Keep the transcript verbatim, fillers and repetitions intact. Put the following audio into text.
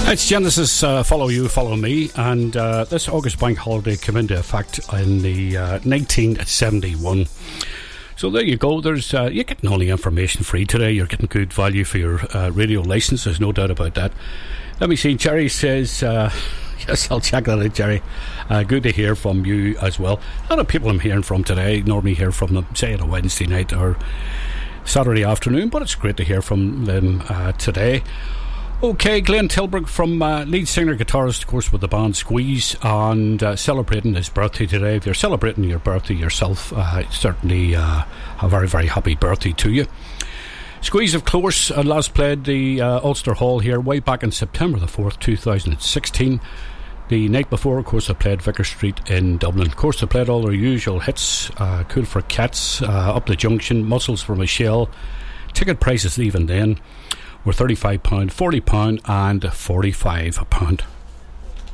It's Genesis, uh, Follow You, Follow Me, and uh, this August bank holiday came into effect in the uh, nineteen seventy-one. So there you go. There's uh, you're getting all the information free today. You're getting good value for your uh, radio license. There's no doubt about that. Let me see. Jerry says, uh, yes, I'll check that out, Jerry. Uh, good to hear from you as well. A lot of people I'm hearing from today. Normally hear from them, say, on a Wednesday night or Saturday afternoon, but it's great to hear from them uh, today. Okay, Glenn Tilbrook from uh, lead singer, guitarist, of course, with the band Squeeze, and uh, celebrating his birthday today. If you're celebrating your birthday yourself, uh, certainly uh, a very, very happy birthday to you. Squeeze, of course, uh, last played the uh, Ulster Hall here way back in September the fourth, two thousand sixteen. The night before, of course, they played Vicar Street in Dublin. Of course, they played all their usual hits, uh, Cool for Cats, uh, Up the Junction, Muscles for Michelle. Ticket prices even then were thirty-five pounds, forty pounds and forty-five pounds.